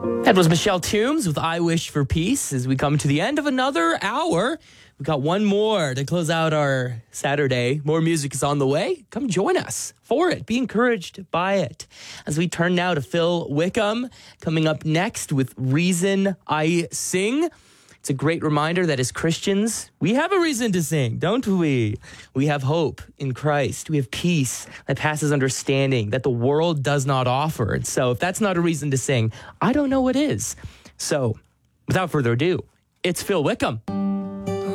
That was Michelle Toombs with I Wish for Peace. As we come to the end of another hour, we got one more to close out our Saturday. More music is on the way. Come join us for it. Be encouraged by it. As we turn now to Phil Wickham, coming up next with Reason I Sing. It's a great reminder that as Christians, we have a reason to sing, don't we? We have hope in Christ. We have peace that passes understanding that the world does not offer. And so if that's not a reason to sing, I don't know what is. So without further ado, it's Phil Wickham.